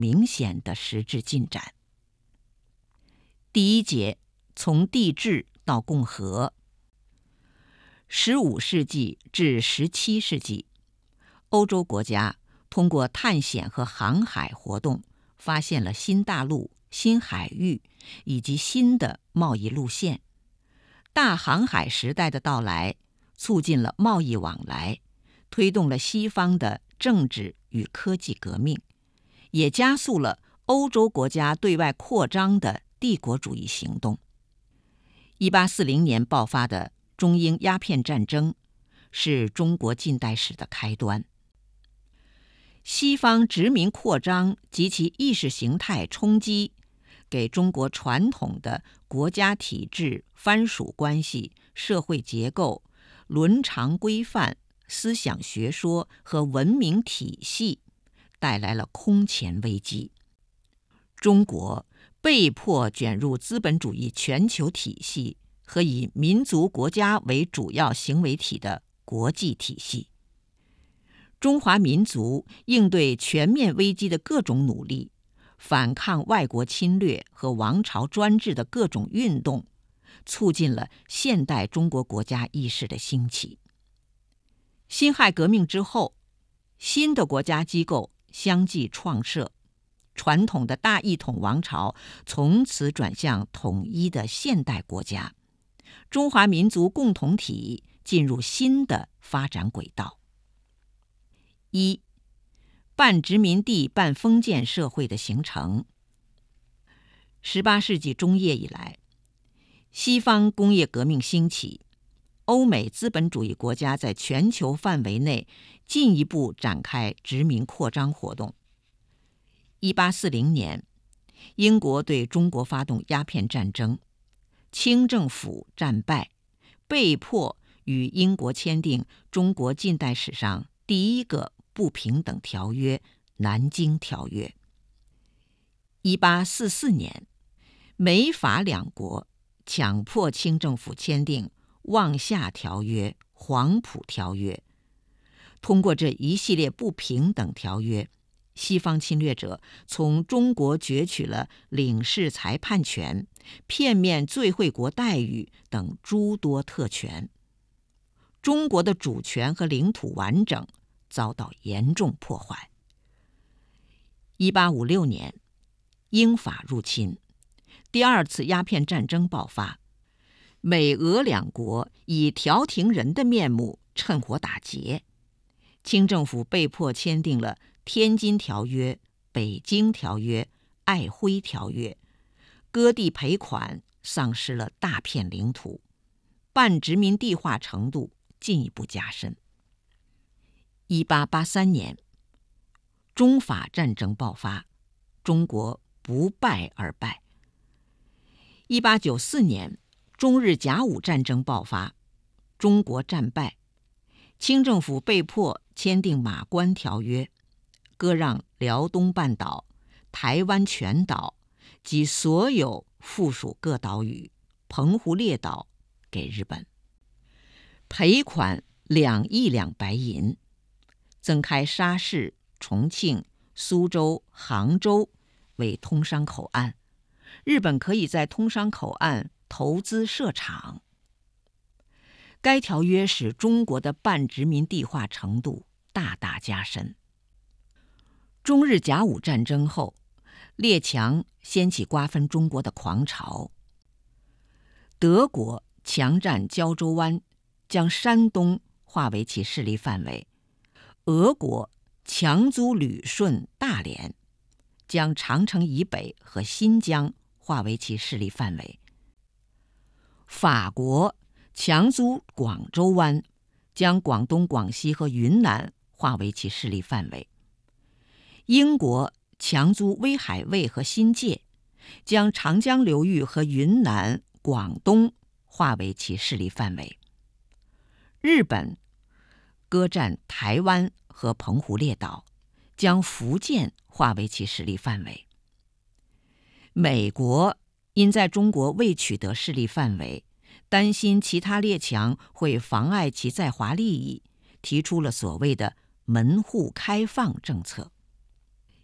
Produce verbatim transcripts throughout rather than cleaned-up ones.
明显的实质进展。第一节，从帝制到共和。十五世纪至十七世纪，欧洲国家通过探险和航海活动，发现了新大陆、新海域以及新的贸易路线。大航海时代的到来，促进了贸易往来，推动了西方的政治与科技革命，也加速了欧洲国家对外扩张的帝国主义行动。一八四零年爆发的中英鸦片战争，是中国近代史的开端。西方殖民扩张及其意识形态冲击，给中国传统的国家体制、藩属关系、社会结构、伦常规范、思想学说和文明体系带来了空前危机。中国被迫卷入资本主义全球体系和以民族国家为主要行为体的国际体系。中华民族应对全面危机的各种努力，反抗外国侵略和王朝专制的各种运动，促进了现代中国国家意识的兴起。辛亥革命之后，新的国家机构相继创设，传统的大一统王朝从此转向统一的现代国家，中华民族共同体进入新的发展轨道。一、半殖民地半封建社会的形成。十八世纪中叶以来，西方工业革命兴起，欧美资本主义国家在全球范围内进一步展开殖民扩张活动。一八四零年，英国对中国发动鸦片战争，清政府战败，被迫与英国签订中国近代史上第一个不平等条约《南京条约》。一八四四年，美法两国强迫清政府签订《望厦条约》《黄埔条约》。通过这一系列不平等条约，西方侵略者从中国攫取了领事裁判权、片面最惠国待遇等诸多特权，中国的主权和领土完整遭到严重破坏。一八五六年，英法入侵，第二次鸦片战争爆发，美俄两国以调停人的面目趁火打劫，清政府被迫签订了《天津条约》《北京条约》《瑷珲条约》，割地赔款，丧失了大片领土，半殖民地化程度进一步加深。一八八三年，中法战争爆发，中国不败而败。一八九四年，中日甲午战争爆发，中国战败，清政府被迫签订《马关条约》，割让辽东半岛、台湾全岛及所有附属各岛屿、澎湖列岛给日本，赔款两亿两白银，增开沙市、重庆、苏州、杭州为通商口岸，日本可以在通商口岸投资设厂。该条约使中国的半殖民地化程度大大加深。中日甲午战争后，列强掀起瓜分中国的狂潮。德国强占胶州湾，将山东划为其势力范围；俄国强租旅顺、大连，将长城以北和新疆划为其势力范围；法国强租广州湾，将广东、广西和云南划为其势力范围；英国强租威海卫和新界，将长江流域和云南、广东划为其势力范围；日本割占台湾和澎湖列岛，将福建划为其势力范围；美国因在中国未取得势力范围，担心其他列强会妨碍其在华利益，提出了所谓的门户开放政策。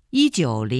一九零